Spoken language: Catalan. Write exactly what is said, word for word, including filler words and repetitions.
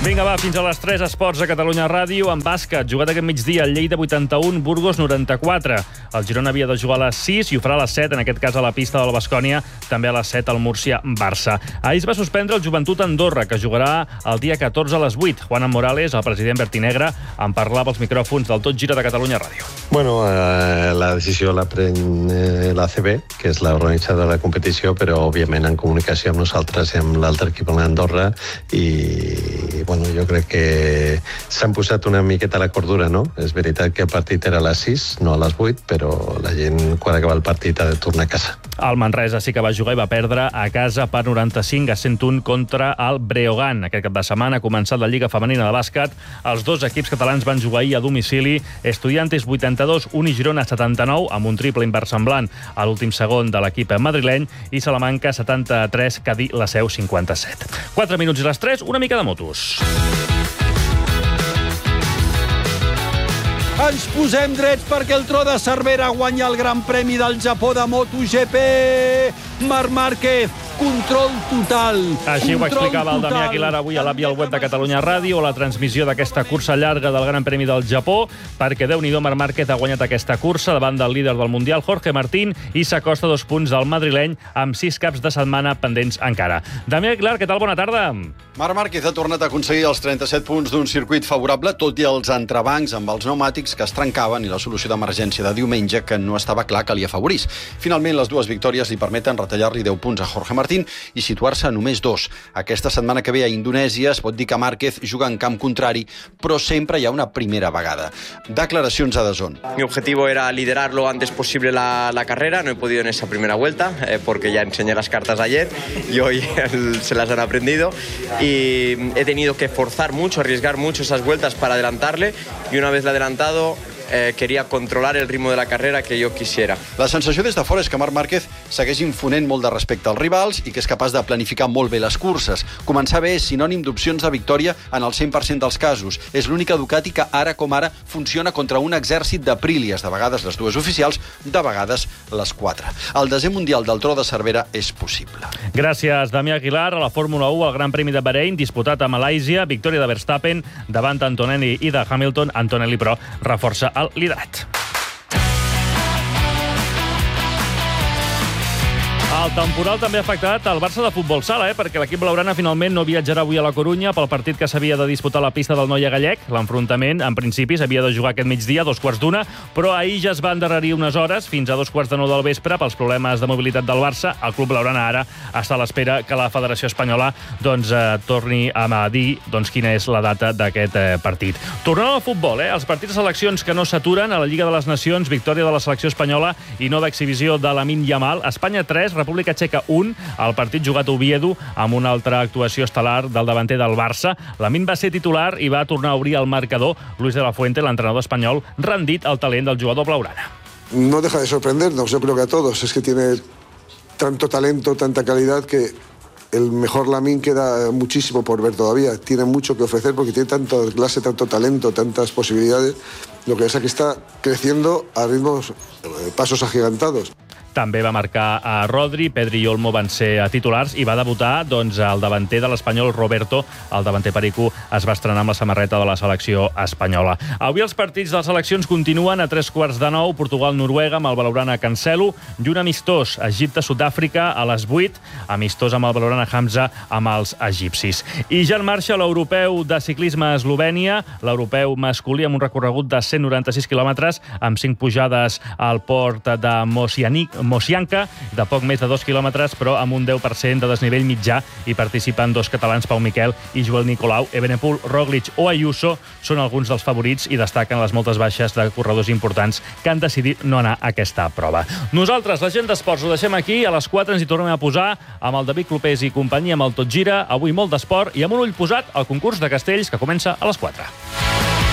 Vinga, va, fins a les tres, Esports a Catalunya Ràdio. En bàsquet, jugat aquest migdia, el Lleida vuitanta-un, Burgos noranta-quatre. El Girona havia de jugar a les sis i ho farà a les set, en aquest cas a la pista del Baskonia, també a les set al Múrcia-Barça. Ahir es va suspendre el Joventut Andorra, que jugarà el dia catorze a les vuit. Juan Morales, el president vertinegre, en parlava als micròfons del Tot Gira de Catalunya Ràdio. Bueno, eh, la decisió la pren eh, l'A C B, que és l'organitzadora de la competició, però òbviament en comunicació amb nosaltres i amb l'altre equip d'Andorra, i bueno, jo crec que s'han posat una miqueta a la cordura, no? És veritat que el partit era a les sis, no a les vuit, però la gent, quan acaba el partit, ha de tornar a casa. El Manresa sí que va jugar i va perdre a casa per noranta-cinc a cent un contra el Breogán. Aquest cap de setmana ha començat la Lliga Femenina de Bàsquet. Els dos equips catalans van jugar ahir a domicili. Estudiantes vuitanta-dos, Uni Girona setanta-nou, amb un triple inversemblant a l'últim segon de l'equip madrileny, i Salamanca setanta-tres, Cadí la Seu cinquanta-set. quatre minuts i les tres, una mica de motos. Ens posem drets perquè el tro de Cervera guanya el Gran Premi del Japó de MotoGP. Marc Márquez, control total. Així ho explicava el Damià Aguilar avui a l'App i al web de Catalunya Ràdio, a la transmissió d'aquesta cursa llarga del Gran Premi del Japó, perquè Déu-n'hi-do, Marc Márquez ha guanyat aquesta cursa davant del líder del Mundial, Jorge Martín, i s'acosta dos punts al madrileny amb sis caps de setmana pendents encara. Damià Aguilar, què tal? Bona tarda. Marc Márquez ha tornat a aconseguir els trenta-set punts d'un circuit favorable, tot i els entrebancs amb els pneumàtics que es trencaven i la solució d'emergència de diumenge que no estava clar que li afavorís. Finalment, les dues victòries li permeten retallar-li deu punts a Jorge Martín i situar-se a només dos. Aquesta setmana que ve a Indonèsia es pot dir que Márquez juga en camp contrari, però sempre hi ha una primera vegada. Declaracions a D A Z N. Mi objetivo era liderar lo antes posible la, la carrera. No he podido en esa primera vuelta eh, porque ya enseñé las cartas ayer y hoy se las han aprendido. Y he tenido que forzar mucho, arriesgar mucho esas vueltas para adelantarle, y una vez le he adelantado Eh, quería controlar el ritmo de la carrera que yo quisiera. La sensació des de fora és que Marc Márquez segueix infonent molt de respecte als rivals i que és capaç de planificar molt bé les curses. Començar bé és sinònim d'opcions de victòria en el cent per cent dels casos. És l'única Ducati que ara com ara funciona contra un exèrcit d'Aprilies, de vegades les dues oficials, de vegades les quatre. El desè mundial del tro de Cervera és possible. Gràcies, Damià Aguilar. A la Fórmula u, el Gran Premi de Bahrein, disputat a Malàisia, victòria de Verstappen davant Antonelli i de Hamilton. Antonelli, però, reforça el liderat. El temporal també ha afectat el Barça de futbol sala, eh? perquè l'equip blaugrana finalment no viatjarà avui a la Corunya pel partit que s'havia de disputar a la pista del Noia Gallec. L'enfrontament, en principi, s'havia de jugar aquest migdia, a dos quarts d'una, però ahir ja es va endarrerir unes hores, fins a dos quarts de nou del vespre, pels problemes de mobilitat del Barça. El club blaugrana ara està a l'espera que la Federació Espanyola doncs, eh, torni a dir doncs, quina és la data d'aquest eh, partit. Tornant al futbol, eh? els partits de seleccions que no s'aturen a la Lliga de les Nacions, victòria de la selecció espanyola i nova exhibició de Lamine Yamal. Espanya tres, República Txeca un, el partit jugat a Oviedo amb una altra actuació estel·lar del davanter del Barça. Lamine va ser titular i va tornar a obrir el marcador. Luis de la Fuente, l'entrenador espanyol, rendit el talent del jugador blaugrana. No deja de sorprendernos, yo creo que a todos. Es que tiene tanto talento, tanta calidad que el mejor Lamine queda muchísimo por ver todavía. Tiene mucho que ofrecer porque tiene tanta clase, tanto talento, tantas posibilidades. Lo que pasa es que está creciendo a ritmos, pasos agigantados. També va marcar a Rodri, Pedri i Olmo van ser titulars i va debutar doncs, el davanter de l'espanyol Roberto. El davanter perico es va estrenar amb la samarreta de la selecció espanyola. Avui els partits de les seleccions continuen a tres quarts de nou. Portugal-Noruega amb el blaugrana Cancelo i un amistós Egipte-Sud-àfrica a les vuit. Amistós amb el blaugrana Hamza amb els egipcis. I ja en marxa l'europeu de ciclisme a Eslovènia, l'europeu masculí amb un recorregut de cent noranta-sis quilòmetres amb cinc pujades al port de Mosianik, Mosianka, de poc més de dos quilòmetres, però amb un deu per cent de desnivell mitjà, i participen dos catalans, Pau Miquel i Joel Nicolau. Evenepoel, Roglic o Ayuso són alguns dels favorits i destaquen les moltes baixes de corredors importants que han decidit no anar a aquesta prova. Nosaltres, la gent d'esports, ho deixem aquí. A les quatre ens hi tornem a posar amb el David Clopés i companyia, amb el Tot Gira. Avui molt d'esport i amb un ull posat al concurs de castells que comença a les quatre.